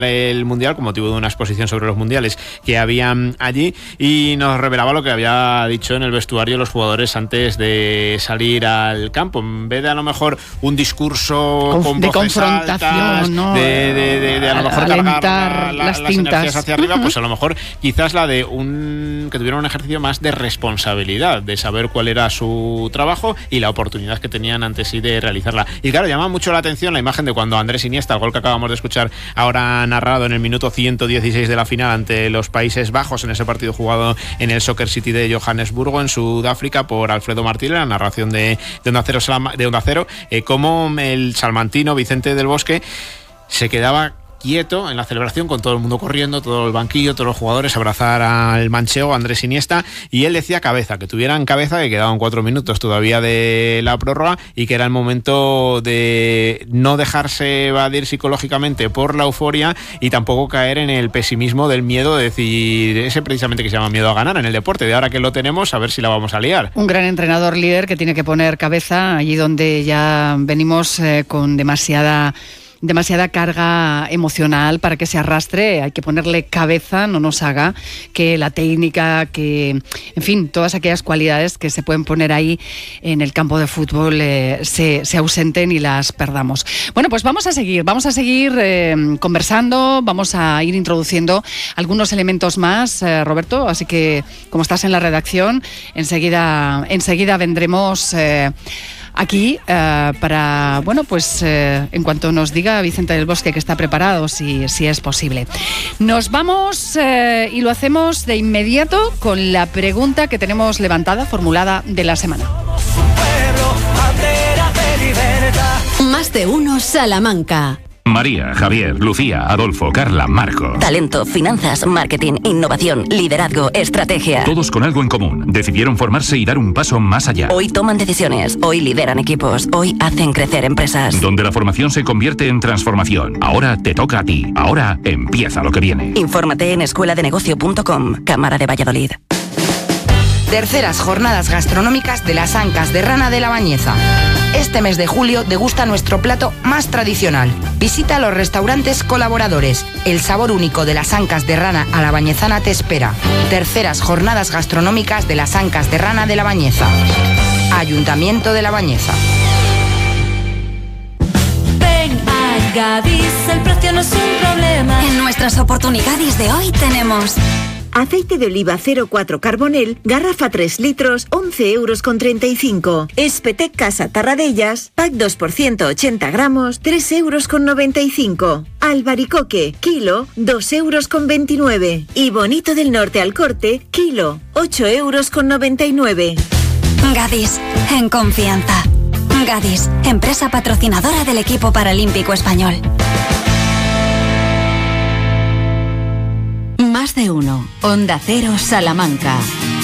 el Mundial con motivo de una exposición sobre los mundiales que habían allí, y nos revelaba lo que había dicho en el vestuario los jugadores antes de salir al campo. En vez de a lo mejor un discurso con de voces confrontación, altas, ¿no? de a lo mejor cargar las tintas energías hacia arriba, pues a lo mejor quizás la de que tuviera un ejercicio más de responsabilidad, de saber cuál era su trabajo y la oportunidad que tenían ante sí de realizarla. Y claro, llama mucho la atención la imagen de cuando Andrés Iniesta, el gol que acabamos de escuchar ahora narrado en el minuto 116 de la final ante los Países Bajos, en ese partido jugado en el Soccer City de Johannesburgo, en Sudáfrica, por Alfredo Martínez, la narración de Onda Cero, como el salmantino Vicente del Bosque se quedaba quieto en la celebración, con todo el mundo corriendo, todo el banquillo, todos los jugadores, abrazar al manchego Andrés Iniesta, y él decía cabeza, que tuvieran cabeza, que quedaban 4 minutos todavía de la prórroga y que era el momento de no dejarse evadir psicológicamente por la euforia y tampoco caer en el pesimismo del miedo, de decir, ese precisamente que se llama miedo a ganar en el deporte, de ahora que lo tenemos, a ver si la vamos a liar. Un gran entrenador líder que tiene que poner cabeza allí donde ya venimos con demasiada carga emocional para que se arrastre. Hay que ponerle cabeza, no nos haga que la técnica, que, en fin, todas aquellas cualidades que se pueden poner ahí en el campo de fútbol se ausenten y las perdamos. Bueno, pues vamos a seguir conversando, vamos a ir introduciendo algunos elementos más, Roberto, así que como estás en la redacción, enseguida vendremos aquí para, bueno, pues en cuanto nos diga Vicente del Bosque que está preparado, si es posible. Nos vamos y lo hacemos de inmediato con la pregunta que tenemos levantada, formulada de la semana. Más de uno Salamanca. María, Javier, Lucía, Adolfo, Carla, Marco. Talento, finanzas, marketing, innovación, liderazgo, estrategia. Todos con algo en común. Decidieron formarse y dar un paso más allá. Hoy toman decisiones, hoy lideran equipos, hoy hacen crecer empresas. Donde la formación se convierte en transformación. Ahora te toca a ti. Ahora empieza lo que viene. Infórmate en escueladenegocio.com, Cámara de Valladolid. Terceras jornadas gastronómicas de las Ancas de Rana de la Bañeza. Este mes de julio degusta nuestro plato más tradicional. Visita los restaurantes colaboradores. El sabor único de las Ancas de Rana a la Bañezana te espera. Terceras jornadas gastronómicas de las Ancas de Rana de la Bañeza. Ayuntamiento de La Bañeza. Ven a Gadis, el precio no es un problema. En nuestras oportunidades de hoy tenemos... Aceite de oliva 0,4 Carbonel, garrafa 3 litros, 11,35 €. Espetec Casa Tarradellas, pack 2 por 180 gramos, 3,95 €. Albaricoque, kilo, 2,29 €. Y Bonito del Norte al corte, kilo, 8,99 €. Gadis, en confianza. Gadis, empresa patrocinadora del equipo paralímpico español. Más de uno. Onda Cero Salamanca.